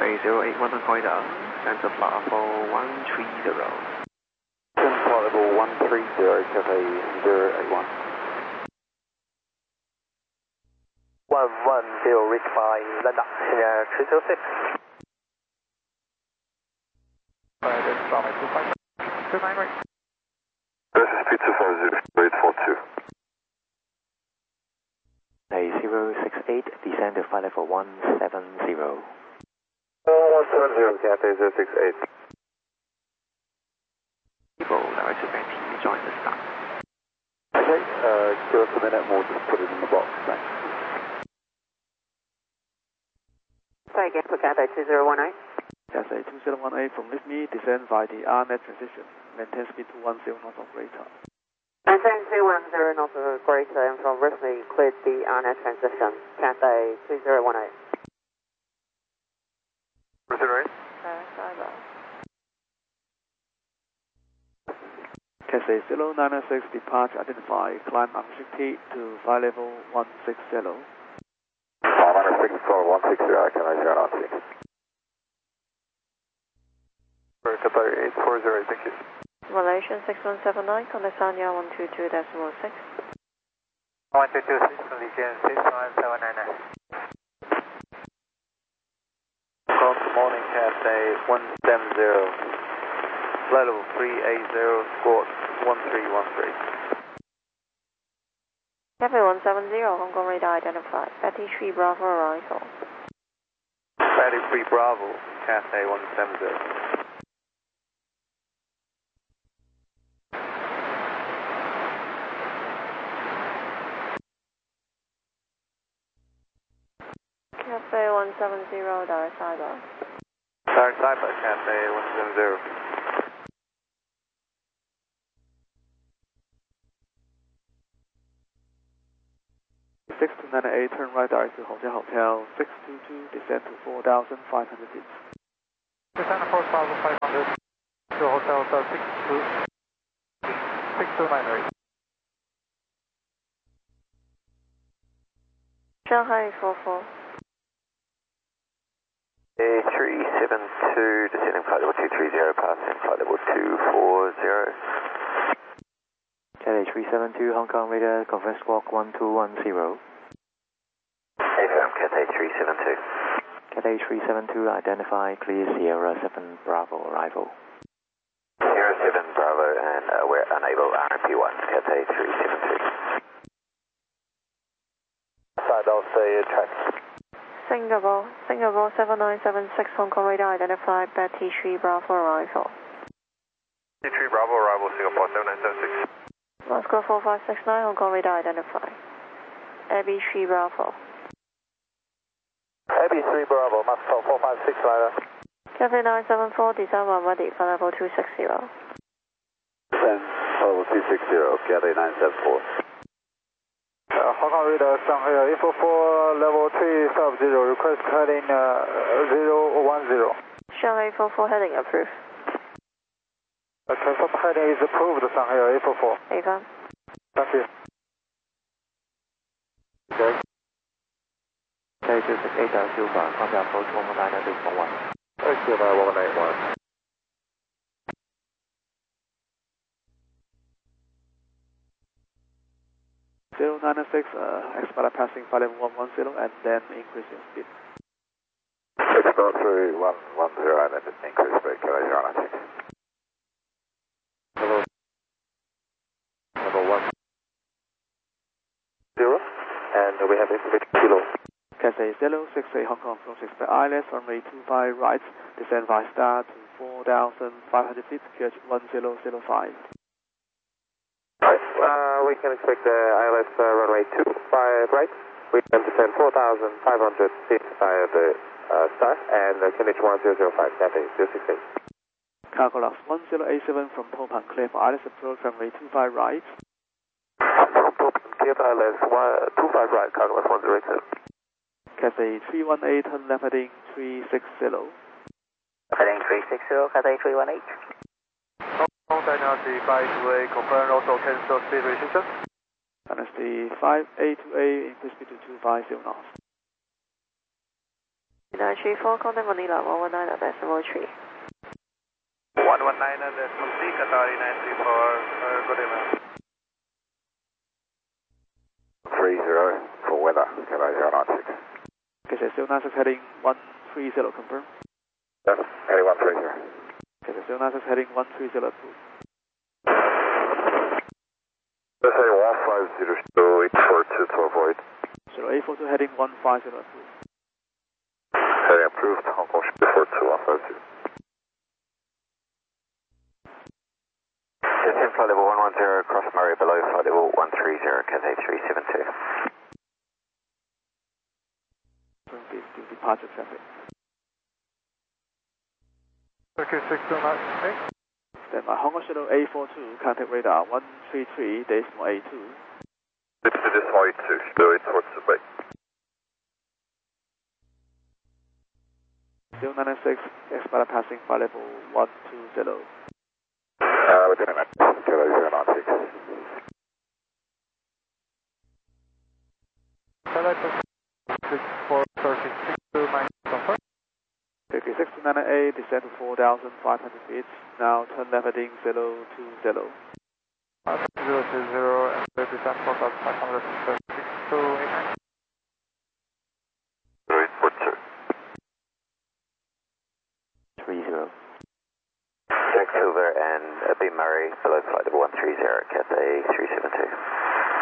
Cathay 081 Hong Kong radar, center flight level 130. Center flight level 130, Cathay 081. 110 reach by Landa, 现在306. This is P250, 842. A 068, descend to flight level 170. 170, Cathay 068. People direct to Betty, join the start. Okay, give us a minute and we'll just put it in the box. Thanks. Try again for Cathay 2018. Cathay 2018 from LIFMI, descend via the RNet transition. Maintain speed 210 knots operator. Maintain 210 knots operator and from LIFMI cleared the RNet transition. Cathay 2018. Cathay 096 departure identify, climb unrestricted to flight level 160. 160 for 160, can I hear RT? Cathay 840, thank you. Malaysian 6179, contact Sanya 122.6. 1226, Malaysian 61799. Good morning, Cathay 170. Flight level 380, squawk 1313. Cathay 170, Hong Kong radar identified. Betty 3 Bravo arrival. Betty 3 Bravo, Cathay 170. Cathay 170, direct cyber. Direct cyber, Cathay 170. Six to 98, turn right direct to Hotel 622, descend to 4,500 feet. Descend to 4,500 to Hotel 6298. Shanghai 44. A372, descending flight level 230, passing flight level 240. Cathay 372, Hong Kong radar, conference squawk 1210. AFM, Cathay 372. Cathay 372, identify, clear Sierra 7 Bravo arrival. Sierra 7 Bravo, and we're unable RMP1, Cathay 372. Side of the track. Singapore 7976, Hong Kong radar identified. Betty 3 Bravo arrival. T3 Bravo arrival, Singapore 7976. Moscow 4569, Hong Kong radar identified. Abbey 3 Bravo. Abbey 3 Bravo, Moscow 4569. Cathay 974, descend when ready, flight level 260. Descend, level 260, Cathay 974. Hong Kong radar, Shanghai 844, level 350, request heading 010. Shanghai 44 heading approved. Confirm heading is approved, Shanghai 844. AFM. Thank you. Okay. Cathay 268, Silver, contact approach 119.1. Silver 181. 096, expect passing flight level 110 and then increase your speed. Expect 110 and then increase speed, can I hear RT? Level 1. 0, and we have information below. Cathay 068 Hong Kong from 6 by ILS, runway 25 right, descend via star to 4,500 feet, QH 1005. We can expect the ILS runway 25 right. We can descend 4,500 feet via the star and QNH 1005, Cathay 068. Cargo loss 1087 from Topang, clear for ILS approach, runway 25 right. Clear for ILS 25 right, cargo loss 1087. Cathay 318, turn left heading 360. Heading 360, Cathay 318. Dynasty 528, confirm also cancel speed restriction. Dynasty 5828, increase speed to 250 knots. 934, contact Manila 119.3. 119.3, Qatari 934, good evening. 30 for weather, Cathay 096. KC 096 heading 130, confirm. Yep, heading 130. KC 096 heading 130 approved. Heading 150, show 842 to avoid. 0842 heading 150 approved. Heading approved, Hong Kong should be 42150. Descend flight level 110, cross Murray below flight level 130, Cathay 372. Departure traffic. Okay, 629. Stand by Hong Kong Shuttle A42, contact radar 133.82. 63.82, show 842 bye. 096, expire passing flight level 120. We're doing that. Cathay 096. Cathay 56 to 98, descend to 4,500 feet. Now turn left heading 020. 020 and descend 4,500 to 89. 0842. 30. Jack Silver and B Murray below flight level 130, Cathay 372.